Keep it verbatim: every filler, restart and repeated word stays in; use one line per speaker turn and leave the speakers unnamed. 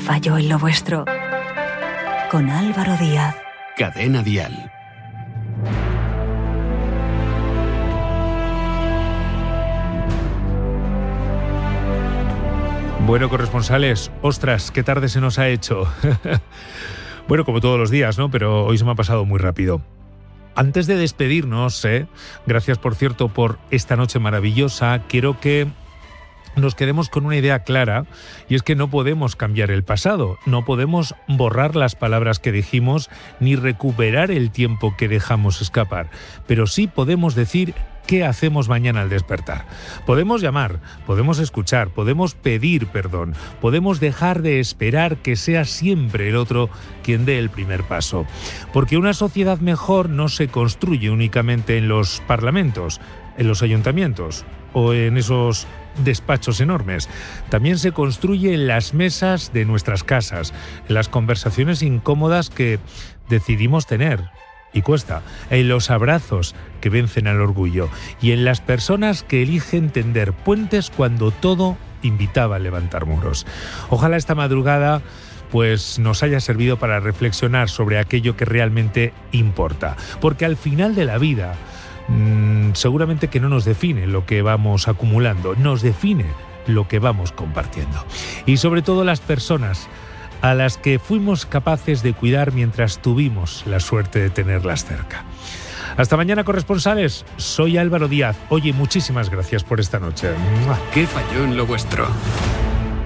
falló en lo vuestro? Con Álvaro Díaz.
Cadena Dial.
Bueno, corresponsales, ostras, qué tarde se nos ha hecho. Bueno, como todos los días, ¿no? Pero hoy se me ha pasado muy rápido. Antes de despedirnos, ¿eh? Gracias, por cierto, por esta noche maravillosa, quiero que nos quedemos con una idea clara, y es que no podemos cambiar el pasado, no podemos borrar las palabras que dijimos ni recuperar el tiempo que dejamos escapar, pero sí podemos decir qué hacemos mañana al despertar. Podemos llamar, podemos escuchar, podemos pedir perdón, podemos dejar de esperar que sea siempre el otro quien dé el primer paso. Porque una sociedad mejor no se construye únicamente en los parlamentos, en los ayuntamientos o en esos despachos enormes. También se construye en las mesas de nuestras casas, en las conversaciones incómodas que decidimos tener. Y cuesta, en los abrazos que vencen al orgullo y en las personas que eligen tender puentes cuando todo invitaba a levantar muros. Ojalá esta madrugada pues nos haya servido para reflexionar sobre aquello que realmente importa, porque al final de la vida mmm, seguramente que no nos define lo que vamos acumulando, nos define lo que vamos compartiendo. Y sobre todo las personas a las que fuimos capaces de cuidar mientras tuvimos la suerte de tenerlas cerca. Hasta mañana, corresponsales. Soy Álvaro Díaz. Oye, muchísimas gracias por esta noche.
¿Qué falló en lo vuestro?